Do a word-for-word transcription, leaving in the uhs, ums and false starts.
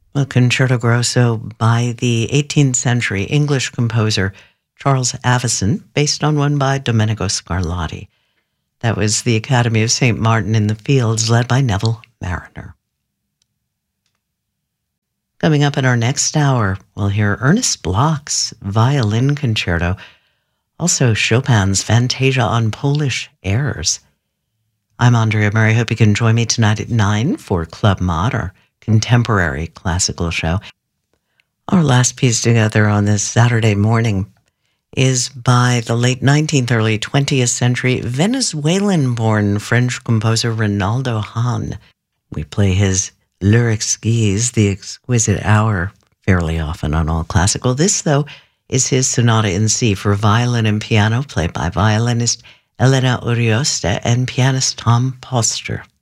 A Concerto Grosso by the eighteenth century English composer Charles Avison, based on one by Domenico Scarlatti. That was the Academy of Saint Martin in the Fields, led by Neville Marriner. Coming up in our next hour, we'll hear Ernest Bloch's Violin Concerto, also Chopin's Fantasia on Polish airs. I'm Andrea Murray. Hope you can join me tonight at nine for Club Mod, our contemporary classical show. Our last piece together on this Saturday morning is by the late nineteenth, early twentieth century Venezuelan-born French composer Rinaldo Hahn. We play his Lyric Skis, the Exquisite Hour, fairly often on All Classical. This, though, is his Sonata in C for violin and piano, played by violinist Elena Urioste and pianist Tom Poster.